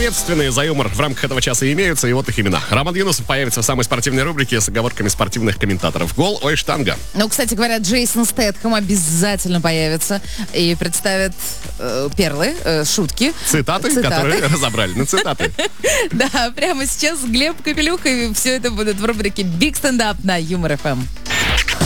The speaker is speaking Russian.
ответственные за юмор в рамках этого часа имеются, и вот их имена. Роман Юнусов появится в самой спортивной рубрике с оговорками спортивных комментаторов. Гол, ой, штанга. Ну, кстати говоря, Джейсон Стэтхэм обязательно появится и представит перлы, шутки. Цитаты, которые разобрали на цитаты. Да, прямо сейчас Глеб Капелюх, и все это будет в рубрике Big Stand Up на Юмор ФМ.